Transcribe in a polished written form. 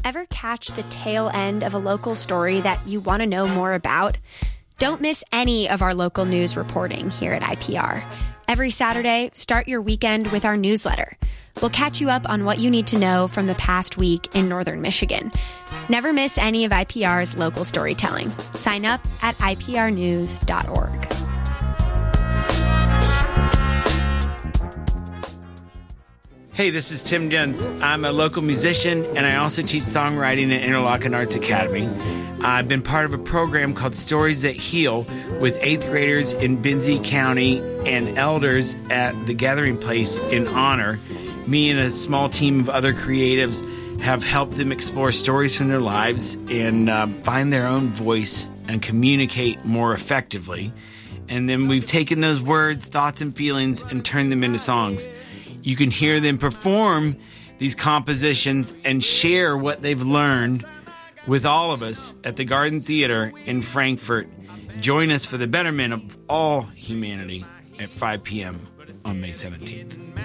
Ever catch the tail end of a local story that you want to know more about? Don't miss any of our local news reporting here at IPR. Every Saturday, start your weekend with our newsletter. We'll catch you up on what you need to know from the past week in Northern Michigan. Never miss any of IPR's local storytelling. Sign up at iprnews.org. Hey, this is Tim Jens. I'm a local musician, and I also teach songwriting at Interlochen Arts Academy. I've been part of a program called Stories That Heal with 8th graders in Benzie County and elders at the Gathering Place in Honor. Me and a small team of other creatives have helped them explore stories from their lives and find their own voice and communicate more effectively. And then we've taken those words, thoughts, and feelings and turned them into songs. You can hear them perform these compositions and share what they've learned with all of us at the Garden Theater in Frankfort. Join us for the betterment of all humanity at 5 p.m. on May 17th.